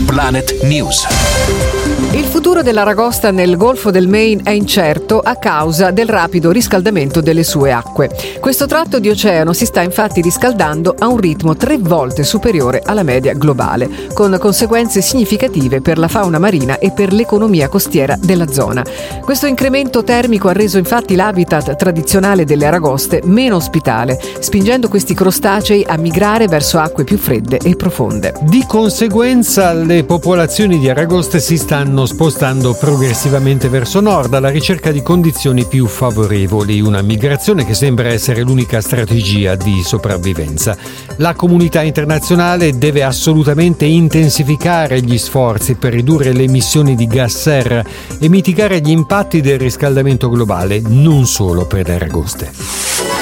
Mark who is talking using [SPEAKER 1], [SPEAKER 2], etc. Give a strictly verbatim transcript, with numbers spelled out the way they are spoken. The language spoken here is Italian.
[SPEAKER 1] Planet News.
[SPEAKER 2] Il futuro dell'aragosta nel Golfo del Maine è incerto a causa del rapido riscaldamento delle sue acque. Questo tratto di oceano si sta infatti riscaldando a un ritmo tre volte superiore alla media globale, con conseguenze significative per la fauna marina e per l'economia costiera della zona. Questo incremento termico ha reso infatti l'habitat tradizionale delle aragoste meno ospitale, spingendo questi crostacei a migrare verso acque più fredde e profonde.
[SPEAKER 3] Di conseguenza, le popolazioni di aragoste si stanno spostando progressivamente verso nord alla ricerca di condizioni più favorevoli, una migrazione che sembra essere l'unica strategia di sopravvivenza. La comunità internazionale deve assolutamente intensificare gli sforzi per ridurre le emissioni di gas serra e mitigare gli impatti del riscaldamento globale, non solo per le aragoste.